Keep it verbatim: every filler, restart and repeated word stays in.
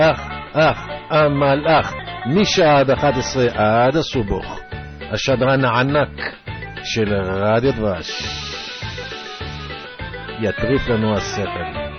אח, אח, המלאך, משעה עד אחת עשרה עד הסובוך, השדרן הענק של רדיו דבש. יטריף לנו השכל.